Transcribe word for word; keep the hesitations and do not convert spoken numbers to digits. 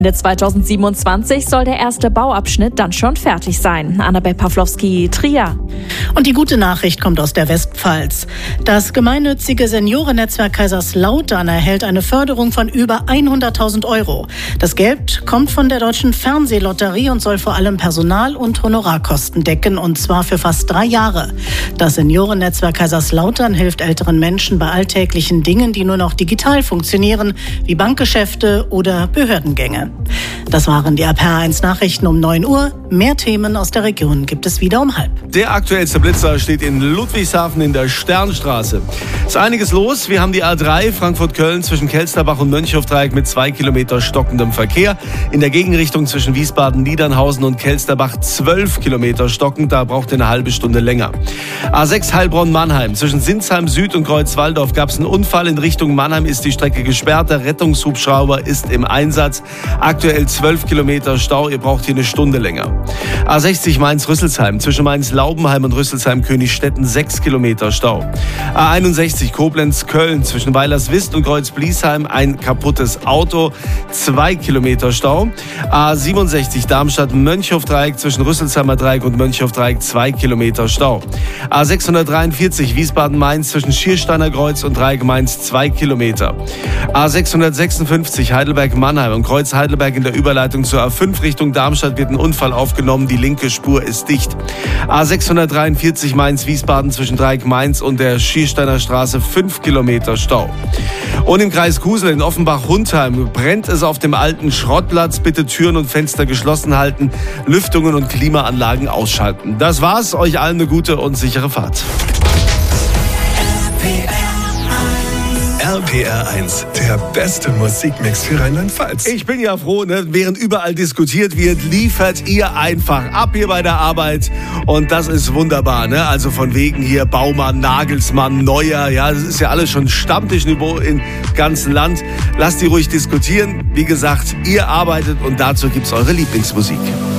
Ende zweitausendsiebenundzwanzig soll der erste Bauabschnitt dann schon fertig sein. Annabel Pawlowski, Trier. Und die gute Nachricht kommt aus der Westpfalz. Das gemeinnützige Seniorennetzwerk Kaiserslautern erhält eine Förderung von über hunderttausend Euro. Das Geld kommt von der Deutschen Fernsehlotterie und soll vor allem Personal- und Honorarkosten decken, und zwar für fast drei Jahre. Das Seniorennetzwerk Kaiserslautern hilft älteren Menschen bei alltäglichen Dingen, die nur noch digital funktionieren, wie Bankgeschäfte oder Behördengänge. Das waren die R P R eins Nachrichten um neun Uhr. Mehr Themen aus der Region gibt es wieder um halb. Der aktuellste Blitzer steht in Ludwigshafen in der Sternstraße. Ist einiges los. Wir haben die A drei Frankfurt-Köln zwischen Kelsterbach und Mönchhofdreieck mit zwei Kilometer stockendem Verkehr. In der Gegenrichtung zwischen Wiesbaden-Niedernhausen und Kelsterbach zwölf Kilometer stockend. Da braucht ihr eine halbe Stunde länger. A sechs Heilbronn-Mannheim. Zwischen Sinsheim Süd und Kreuzwaldorf gab es einen Unfall. In Richtung Mannheim ist die Strecke gesperrt. Der Rettungshubschrauber ist im Einsatz. Aktuell zwölf Kilometer Stau. Ihr braucht hier eine Stunde länger. A sechzig Mainz-Rüsselsheim. Zwischen Mainz-Laubenheim und Rüsselsheim-Königstetten sechs Kilometer Stau. A einundsechzig Koblenz-Köln. Zwischen Weilerswist und Kreuzbliesheim ein kaputtes Auto. zwei Kilometer Stau. A siebenundsechzig Darmstadt-Mönchhofdreieck. Zwischen Rüsselsheimer Dreieck und Mönchhofdreieck zwei Kilometer Stau. A sechshundertdreiundvierzig Wiesbaden-Mainz. Zwischen Schiersteiner Kreuz und Dreieck Mainz zwei Kilometer. A sechshundertsechsundfünfzig Heidelberg-Mannheim und Kreuz Heidelberg in der Überleitung zur A fünf Richtung Darmstadt wird ein Unfall aufgenommen. Die linke Spur ist dicht. A sechshundertdreiundvierzig Mainz-Wiesbaden zwischen Dreieck Mainz und der Schiersteiner Straße fünf Kilometer Stau. Und im Kreis Kusel in Offenbach-Hundheim brennt es auf dem alten Schrottplatz. Bitte Türen und Fenster geschlossen halten, Lüftungen und Klimaanlagen ausschalten. Das war's. Euch allen eine gute und sichere Fahrt. R P R eins, der beste Musikmix für Rheinland-Pfalz. Ich bin ja froh, ne? Während überall diskutiert wird, liefert ihr einfach ab hier bei der Arbeit. Und das ist wunderbar, ne? Also von wegen hier Baumann, Nagelsmann, Neuer, ja, das ist ja alles schon Stammtischniveau im ganzen Land. Lasst die ruhig diskutieren. Wie gesagt, ihr arbeitet und dazu gibt's eure Lieblingsmusik.